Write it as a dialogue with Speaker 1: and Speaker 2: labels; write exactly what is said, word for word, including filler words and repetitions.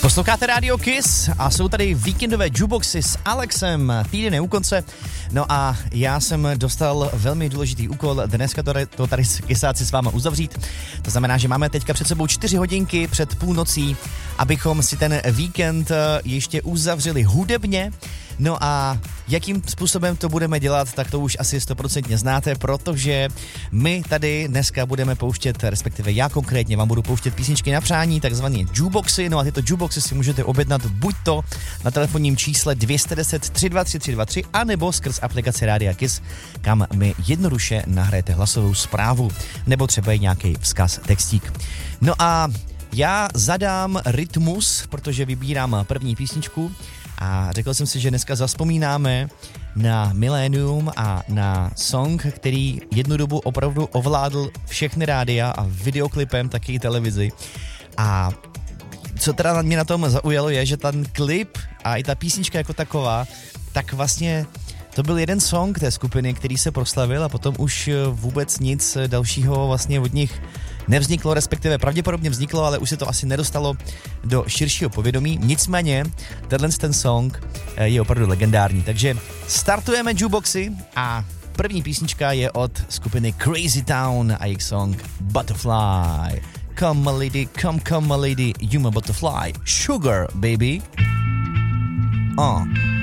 Speaker 1: Posloucháte Radio Kiss a jsou tady víkendové jukeboxy s Alexem, týden je u konce. No a já jsem dostal velmi důležitý úkol, dneska to, to tady kysáci s váma uzavřít. To znamená, že máme teďka před sebou čtyři hodinky před půlnocí, abychom si ten víkend ještě uzavřeli hudebně. No a jakým způsobem to budeme dělat, tak to už asi stoprocentně znáte, protože my tady dneska budeme pouštět, respektive já konkrétně vám budu pouštět písničky na přání, takzvané jukeboxy. No a tyto jukeboxy si můžete objednat buď to na telefonním čísle dvě jedna nula tři dva tři tři dva tři, anebo skrz aplikaci Rádia Kiss, kam mi jednoduše nahrajete hlasovou zprávu, nebo třeba i nějaký vzkaz, textík. No a já zadám rytmus, protože vybírám první písničku. A řekl jsem si, že dneska zavzpomínáme na Millennium a na song, který jednu dobu opravdu ovládl všechny rádia a videoklipem taky i televizi. A co teda mě na tom zaujalo je, že ten klip a i ta písnička jako taková, tak vlastně to byl jeden song té skupiny, který se proslavil a potom už vůbec nic dalšího vlastně od nich nevzniklo, respektive pravděpodobně vzniklo, ale už se to asi nedostalo do širšího povědomí. Nicméně, tenhle ten song je opravdu legendární. Takže startujeme jukeboxy a první písnička je od skupiny Crazy Town a jejich song Butterfly. Come my lady, come, come my lady, you my butterfly. Sugar, baby. Oh.